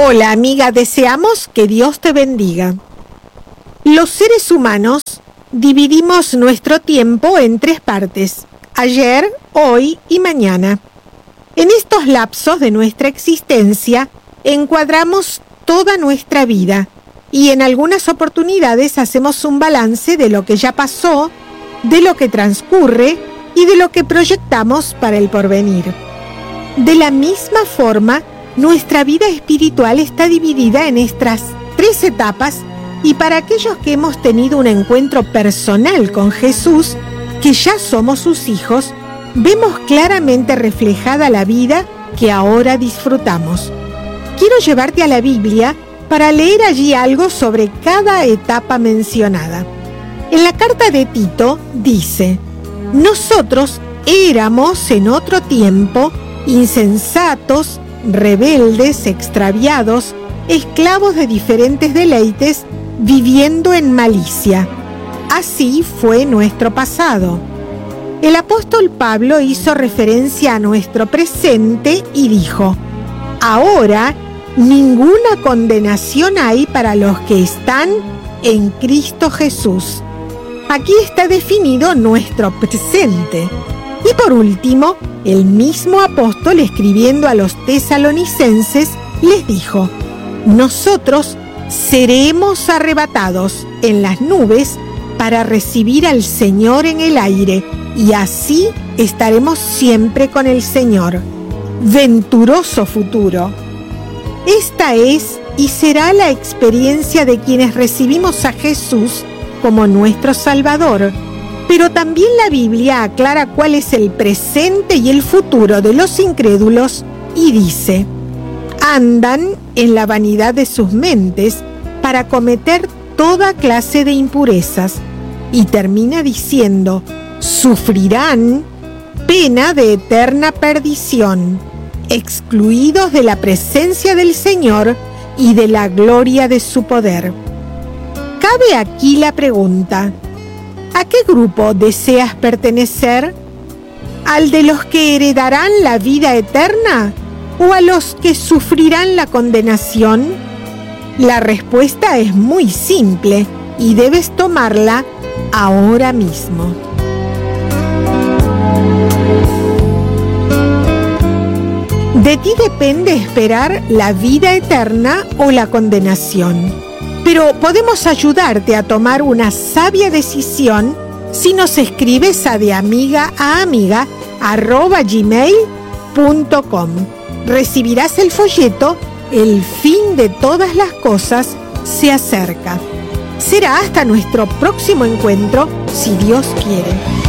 Hola amiga, deseamos que Dios te bendiga. Los seres humanos dividimos nuestro tiempo en 3 partes: ayer, hoy y mañana. En estos lapsos de nuestra existencia encuadramos toda nuestra vida y en algunas oportunidades hacemos un balance de lo que ya pasó, de lo que transcurre y de lo que proyectamos para el porvenir. De la misma forma, nuestra vida espiritual está dividida en estas 3 etapas, y para aquellos que hemos tenido un encuentro personal con Jesús, que ya somos sus hijos, vemos claramente reflejada la vida que ahora disfrutamos. Quiero llevarte a la Biblia para leer allí algo sobre cada etapa mencionada. En la carta de Tito dice: nosotros éramos en otro tiempo insensatos, rebeldes, extraviados, esclavos de diferentes deleites, viviendo en malicia. Así fue nuestro pasado. El apóstol Pablo hizo referencia a nuestro presente y dijo: ahora ninguna condenación hay para los que están en Cristo Jesús. Aquí está definido nuestro presente. Y por último, el mismo apóstol, escribiendo a los tesalonicenses, les dijo: nosotros seremos arrebatados en las nubes para recibir al Señor en el aire, y así estaremos siempre con el Señor. Venturoso futuro. Esta es y será la experiencia de quienes recibimos a Jesús como nuestro Salvador. Pero también la Biblia aclara cuál es el presente y el futuro de los incrédulos y dice: andan en la vanidad de sus mentes para cometer toda clase de impurezas. Y termina diciendo: sufrirán pena de eterna perdición, excluidos de la presencia del Señor y de la gloria de su poder. Cabe aquí la pregunta: ¿a qué grupo deseas pertenecer? ¿Al de los que heredarán la vida eterna o a los que sufrirán la condenación? La respuesta es muy simple y debes tomarla ahora mismo. De ti depende esperar la vida eterna o la condenación. Pero podemos ayudarte a tomar una sabia decisión si nos escribes a deamiga@gmail.com. Recibirás el folleto El fin de todas las cosas se acerca. Será hasta nuestro próximo encuentro, si Dios quiere.